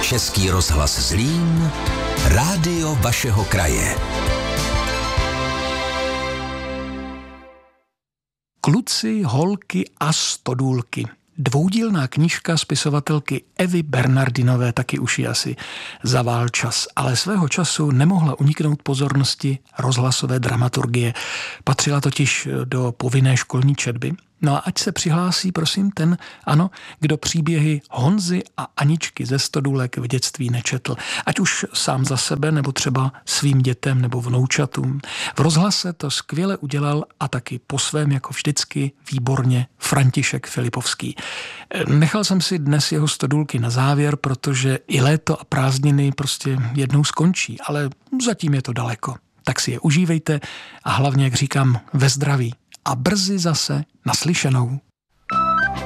Český rozhlas Zlín, rádio vašeho kraje. Kluci, holky a stodůlky. Dvoudílná knížka spisovatelky Evy Bernardinové taky už ji asi zavál čas, ale svého času nemohla uniknout pozornosti rozhlasové dramaturgie. Patřila totiž do povinné školní četby. No a ať se přihlásí, prosím, ten, ano, kdo příběhy Honzy a Aničky ze Stodůlek v dětství nečetl. Ať už sám za sebe, nebo třeba svým dětem nebo vnoučatům. V rozhlase to skvěle udělal a taky po svém, jako vždycky, výborně František Filipovský. Nechal jsem si dnes jeho Stodůlky na závěr, protože i léto a prázdniny prostě jednou skončí, ale zatím je to daleko. Tak si je užívejte a hlavně, jak říkám, ve zdraví. A brzy zase naslyšenou.